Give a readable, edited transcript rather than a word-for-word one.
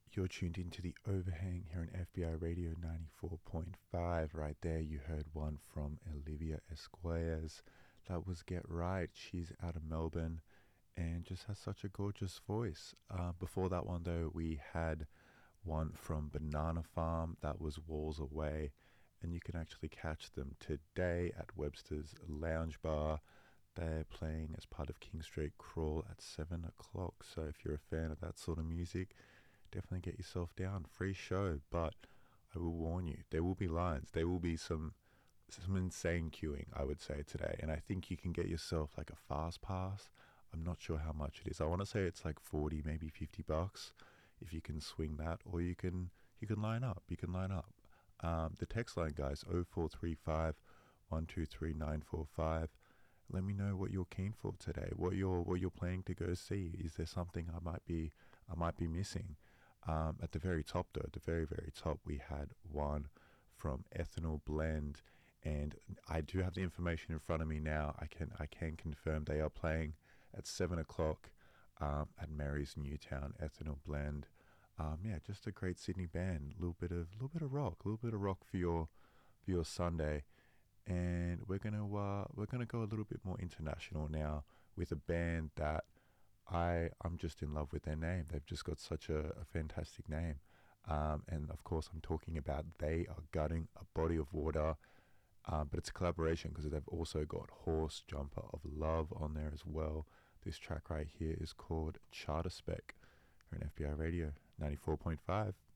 You're tuned into the Overhang here on FBI Radio 94.5. Right there, you heard one from Olivia Esquires. That was Get Right. She's out of Melbourne and just has such a gorgeous voice. Before that one, though, we had one from Banana Farm. That was Walls Away. And you can actually catch them today at Webster's Lounge Bar. They're playing as part of King Street Crawl at 7 o'clock. So if you're a fan of that sort of music, definitely get yourself down. Free show, but I will warn you, there will be lines. There will be some insane queuing, I would say, today. And I think you can get yourself like a fast pass. I'm not sure how much it is. I want to say it's like 40, maybe $50 if you can swing that, or you can line up. You can line up. The text line, guys, 0435 123 945. Let me know what you're keen for today. What you're planning to go see. Is there something I might be missing? At the very top, though, at the very, very top, we had one from Ethanol Blend, and I do have the information in front of me now. I can confirm they are playing at 7 o'clock at Mary's Newtown. Ethanol Blend, yeah, just a great Sydney band. A little bit of rock for your Sunday, and we're gonna go a little bit more international now with a band that I'm just in love with their name. They've just got such a fantastic name. And of course, I'm talking about They Are Gutting a Body of Water. But it's a collaboration because they've also got Horse Jumper of Love on there as well. This track right here is called Charter Spec here on FBI Radio 94.5.